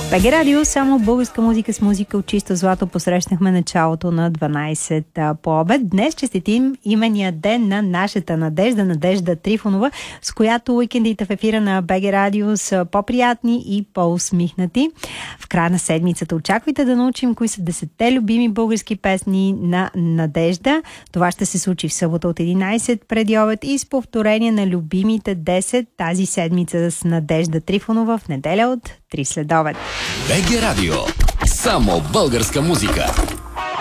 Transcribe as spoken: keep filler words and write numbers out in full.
БГ Радио, само българска музика с музика от чисто злато. Посрещнахме началото на дванайсет по обед. Днес честитим имения ден на нашата Надежда, Надежда Трифонова, с която уикендите в ефира на БГ Радио са по-приятни и по-усмихнати. В края на седмицата очаквайте да научим кои са десетте любими български песни на Надежда. Това ще се случи в събота от единайсет преди обед и с повторение на любимите десет тази седмица с Надежда Трифонова в неделя от три след обед. БГ Радио. Само българска музика.